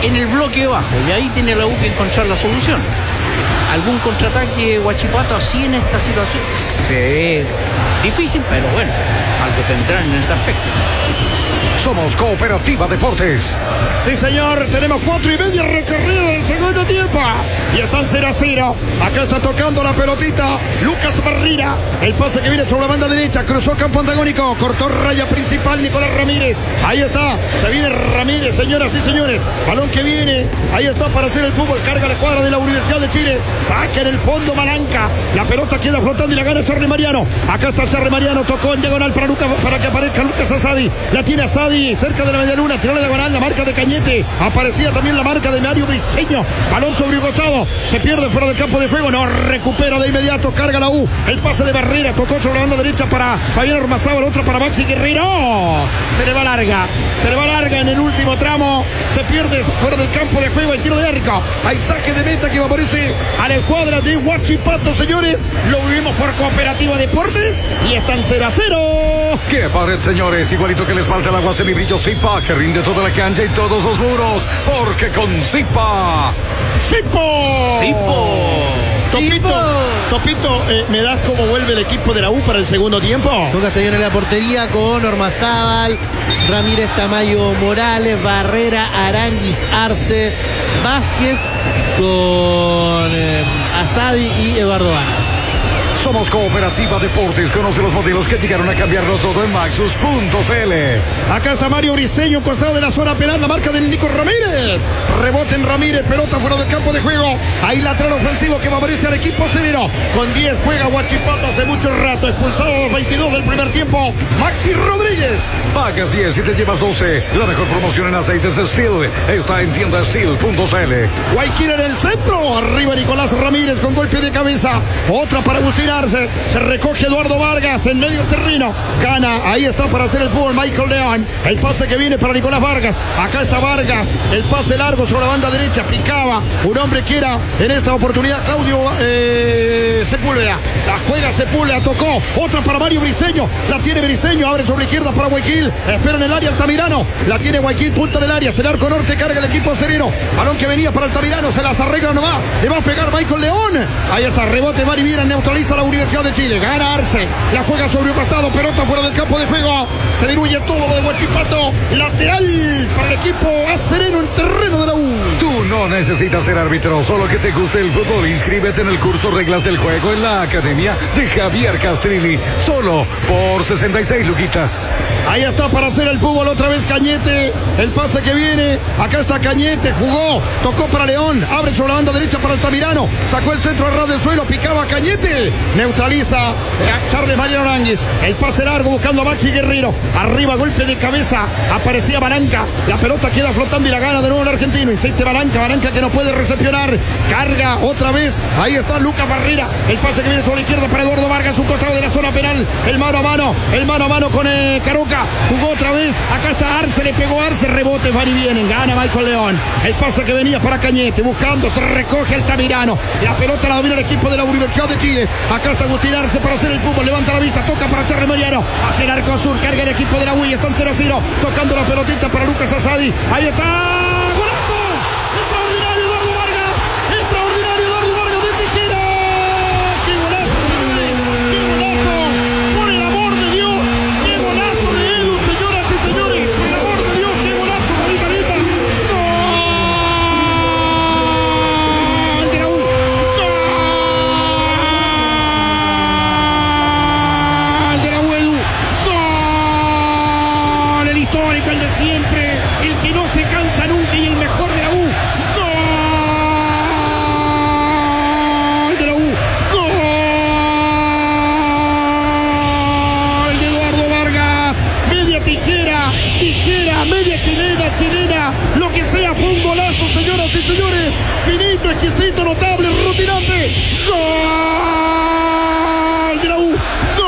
en el bloque bajo, y ahí tiene la U que encontrar la solución. Algún contraataque Huachipato así en esta situación se ve difícil, pero bueno, algo tendrán en ese aspecto. Somos Cooperativa Deportes. Sí, señor, tenemos 4:30 recorrido del segundo tiempo. Y están 0-0. Acá está tocando la pelotita Lucas Barrera. El pase que viene sobre la banda derecha. Cruzó campo antagónico. Cortó raya principal Nicolás Ramírez. Ahí está. Se viene Ramírez, señoras y señores. Balón que viene. Ahí está para hacer el fútbol. Carga la cuadra de la Universidad de Chile. Saca en el fondo Malanca. La pelota queda flotando y la gana Charly Mariano. Acá está Charly Mariano. Tocó en diagonal para Lucas, para que aparezca Lucas Asadi. La tiene Asadi cerca de la media luna. Tiró la diagonal. La marca de Cañete. Aparecía también la marca de Mario Briceño. Balón sobre Hurtado. Se pierde fuera del campo de juego. No recupera de inmediato. Carga la U. El pase de Barrera. Tocó sobre la banda derecha para Fabián Ormazábal. Otra para Maxi Guerrero. Se le va larga. Se le va larga en el último tramo. Se pierde fuera del campo de juego. El tiro de arco. Hay saque de meta que favorece a la escuadra de Huachipato, señores. Lo vivimos por Cooperativa Deportes. Y están 0-0. ¡Qué pared, señores! Igualito que les falta el agua semibrillo Zipa, que rinde toda la cancha y todos los muros. Porque con Zipa. Topito, ¿me das cómo vuelve el equipo de la U para el segundo tiempo? Con Castellón en la portería, con Ormazábal, Ramírez, Tamayo, Morales, Barrera, Aranguis, Arce, Vázquez, con Asadi y Eduardo Vanas. Somos Cooperativa Deportes. Conoce los modelos que llegaron a cambiarlo todo en Maxus.cl. Acá está Mario Briceño, costado de la zona penal, la marca del Nico Ramírez. Rebote en Ramírez, pelota fuera del campo de juego. Ahí lateral ofensivo que favorece al equipo celero. Con 10 juega Huachipato hace mucho rato. Expulsado a los 22 del primer tiempo, Maxi Rodríguez. Pagas 10 y te llevas 12. La mejor promoción en aceites Steel está en tiendasteel.cl. Guayquil en el centro. Arriba Nicolás Ramírez con golpe de cabeza. Otra para Agustín Arce. Se recoge Eduardo Vargas en medio terreno. Gana. Ahí está para hacer el fútbol Michael León. El pase que viene para Nicolás Vargas. Acá está Vargas. El pase largo sobre la banda derecha. Picaba un hombre que era en esta oportunidad Claudio Sepúlveda. La juega Sepúlveda. Tocó. Otra para Mario Briceño. La tiene Briceño. Abre sobre la izquierda para Guayquil. Espera en el área Altamirano. La tiene Guayquil. Punta del área. El arco norte. Carga el equipo sereno. Balón que venía para Altamirano. Se las arregla nomás. Le va a pegar Michael León. Ahí está. Rebote. Mari Viera neutraliza la Universidad de Chile. Gana Arce. La juega sobre un costado. Pelota fuera del campo de juego. Se diluye todo lo de Huachipato. Lateral para el equipo sereno en terreno de la U. Tú no necesitas ser árbitro, solo que te guste el fútbol. Inscríbete en el curso Reglas del Juego en la Academia de Javier Castrilli. Solo por 66 luquitas. Ahí está para hacer el fútbol otra vez Cañete. El pase que viene. Acá está Cañete. Jugó. Tocó para León. Abre sobre la banda derecha para Altamirano. Sacó el centro a ras del suelo. Picaba Cañete. Neutraliza a Charly Mariano Aranguis. El pase largo buscando a Maxi Guerrero. Arriba golpe de cabeza. Aparecía Baranca. La pelota queda flotando y la gana de nuevo el argentino. Insiste Baranca. Baranca que no puede recepcionar. Carga otra vez. Ahí está Lucas Barrera. El pase que viene sobre la izquierda para Eduardo Vargas. Un costado de la zona penal. El mano a mano. El mano a mano con Caroca. Jugó otra vez. Acá está Arce. Le pegó Arce. Rebote. Van y vienen. Gana Michael León. El pase que venía para Cañete. Buscando. Se recoge Altamirano. La pelota la domina el equipo de la Universidad de Chile. Acá está Agustín Arce para hacer el fútbol. Levanta la vista. Toca para Charly Mariano. Hacia el arco sur. Carga el equipo de la UI. Están 0-0. Tocando la pelotita para Lucas Asadi. Ahí está. El de siempre, el que no se cansa nunca y el mejor de la U. ¡Gol de la U! ¡Gol de Eduardo Vargas! Media tijera, media chilena, lo que sea, fue un golazo, señoras y señores. Finito, exquisito, notable, rutinante. ¡Gol de la U!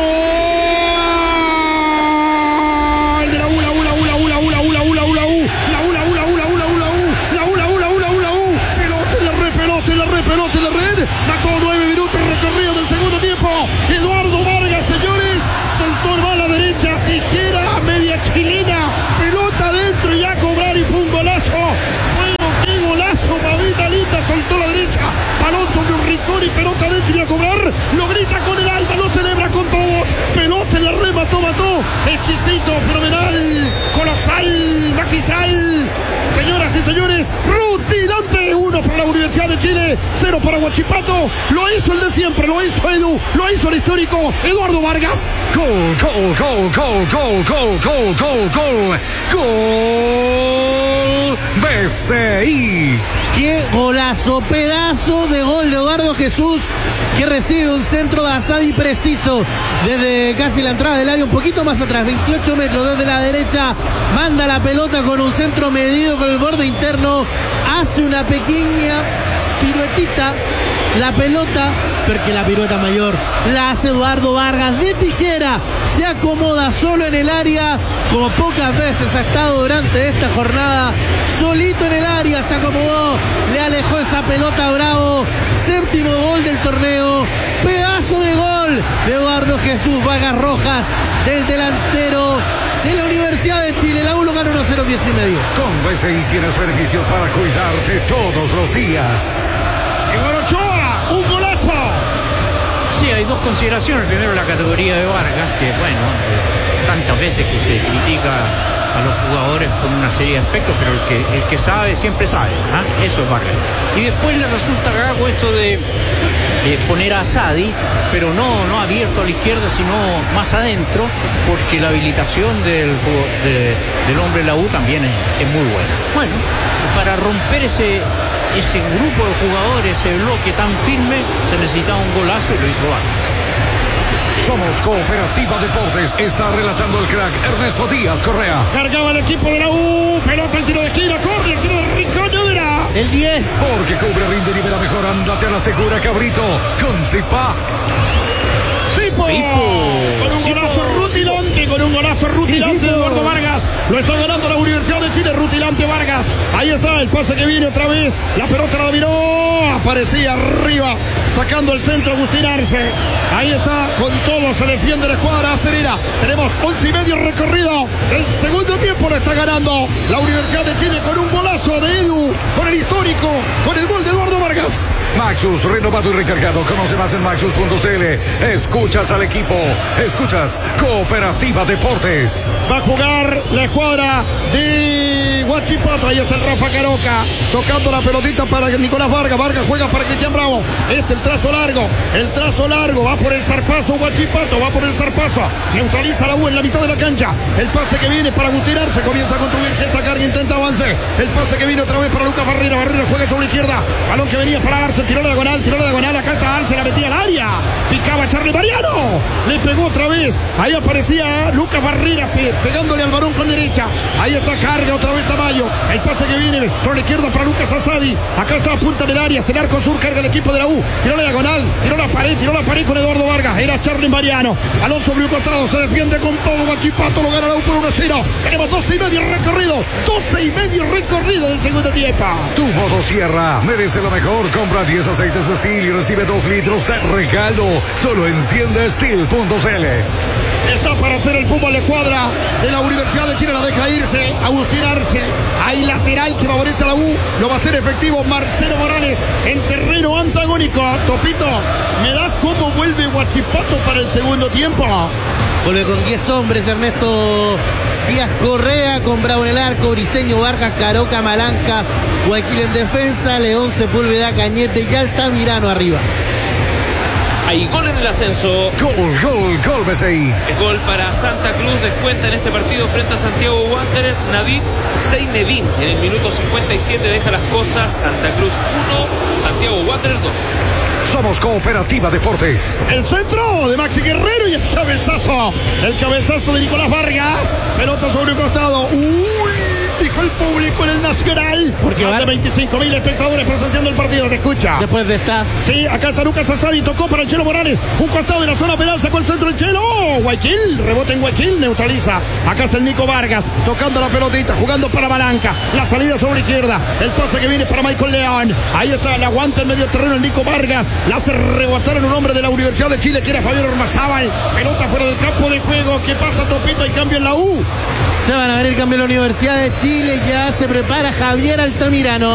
Pelota en la red, marcó 9 minutos recorrido del segundo tiempo. Eduardo Vargas, señores, soltó el bala derecha, tijera, media chilena, pelota adentro y a cobrar y fue un golazo. Bueno, qué soltó a la derecha. Balón sobre un rincón y pelota adentro y a cobrar. Lo grita con el alma, lo celebra con todos. Pelota en la red, mató. Exquisito, fenomenal, colosal, magistral. Señoras y señores, rutilante. 1 para la Universidad de Chile, 0 para Huachipato. Lo hizo el de siempre, lo hizo Edu, lo hizo el histórico Eduardo Vargas. Gol BCI. ¡Qué golazo! Pedazo de gol de Eduardo Jesús, que recibe un centro de Asadi preciso desde casi la entrada del área, un poquito más atrás, 28 metros desde la derecha. Manda la pelota con un centro medido con el borde interno. Hace una pequeña piruetita. La pelota, porque la pirueta mayor la hace Eduardo Vargas de tijera, se acomoda solo en el área, como pocas veces ha estado durante esta jornada, solito en el área, se acomodó, le alejó esa pelota a Bravo, 7º gol del torneo, pedazo de gol de Eduardo Jesús Vargas Rojas, del delantero de la Universidad de Chile. La U lo gana 1-0, 10 y medio. Con BCI tienes beneficios para cuidarte todos los días. Iván Ochoa, un golazo. Sí, hay dos consideraciones. Primero, la categoría de Vargas, que bueno, tantas veces que se critica a los jugadores con una serie de aspectos, pero el que sabe siempre sabe, ¿eh? Eso es Vargas. Y después le resulta gago esto de poner a Asadi, pero no abierto a la izquierda, sino más adentro, porque la habilitación del hombre de la U también es muy buena. Bueno, para romper ese grupo de jugadores, ese bloque tan firme, se necesitaba un golazo y lo hizo Vargas. Somos Cooperativa Deportes. Está relatando el crack Ernesto Díaz Correa. Cargaba el equipo de la U. Pelota, el tiro de esquina, corre, el tiro de rincón, no era. El 10. Porque cubre, rinde, nivela mejor. Ándate a la segura, cabrito. Con Zipa. ¡Sipo! Con un golazo rutilante de Eduardo Vargas. Lo está ganando la Universidad de Chile, rutilante Vargas. Ahí está el pase que viene otra vez. La pelota la dominó. Aparecía arriba, sacando el centro Agustín Arce. Ahí está, con todo se defiende la escuadra acerera. Tenemos 11 y medio recorrido. El segundo tiempo lo está ganando la Universidad de Chile con un golazo de Edu, con el histórico, con el gol de Eduardo Vargas. Maxus, renovado y recargado. Conoce más en maxus.cl. Escuchas al equipo. Escuchas Cooperativa Deportes. Va a jugar la escuadra de Huachipato. Ahí está el Rafa Caroca, tocando la pelotita para Nicolás Vargas. Vargas juega para Cristian Bravo. El trazo largo. Va por el zarpazo Huachipato. Va por el zarpazo. Neutraliza la U en la mitad de la cancha. El pase que viene para Agustín Arce. Comienza a construir gesta, carga, intenta avance. El pase que viene otra vez para Lucas Barrera. Barrera juega sobre la izquierda. Balón que venía para Arce. Tiró la diagonal. Acá está Arce. La metía al área. Picaba Charly Mariano. Le pegó otra vez. Ahí aparecía Lucas Barrera pegándole al varón con derecha. Ahí está, carga otra vez Tamayo. El pase que viene sobre la izquierda para Lucas Asadi. Acá está a punta del área. El arco sur, carga el equipo de la U. Tiró la diagonal. Tiró la pared con Eduardo Vargas. Era Charly Mariano. Balón sobre un costado. Se defiende con todo. Huachipato lo gana la U por 1-0. Tenemos 12 y medio recorrido del segundo tiempo. Tu motosierra merece lo mejor. Compra 10 aceites Steel y recibe 2 litros de regalo. Solo en tiendasteel.cl. Está para hacer el fútbol de cuadra de la Universidad de Chile. La deja irse Agustín Arce. Hay lateral que favorece a la U. Lo va a hacer efectivo Marcelo Morales en terreno antagónico. Topito, ¿me das cómo vuelve Huachipato para el segundo tiempo? Vuelve con 10 hombres Ernesto Díaz Correa, con Bravo en el arco, Briseño, Vargas, Caroca, Malanca, Guayaquil en defensa, León, Sepúlveda, Cañete y Altamirano arriba. Hay gol en el ascenso. Gol BCI. Es gol para Santa Cruz. Descuenta en este partido frente a Santiago Wanderers. Nadir Seinedin en el minuto 57 deja las cosas. Santa Cruz 1, Santiago Wanderers 2. Somos Cooperativa Deportes. El centro de Maxi Guerrero y el cabezazo. El cabezazo de Nicolás Vargas. Pelota sobre un costado. Dijo el público en el Nacional. Porque van de 25.000 espectadores presenciando el partido. Te escucha. Después de esta. Sí, acá está Lucas Asadi. Tocó para el Chelo Morales. Un costado de la zona penal. Sacó el centro el Chelo. Guayaquil. Rebote en Guayaquil. Neutraliza. Acá está el Nico Vargas. Tocando la pelotita. Jugando para Malanca. La salida sobre la izquierda. El pase que viene para Michael León. Ahí está. El aguanta en medio terreno el Nico Vargas. La hace rebotar en un hombre de la Universidad de Chile que era Fabián Ormazábal. Pelota fuera del campo de juego. ¿Qué pasa, Topito? Hay cambio en la U. Se van a ver el cambio en la Universidad de Chile. Ya se prepara Javier Altamirano.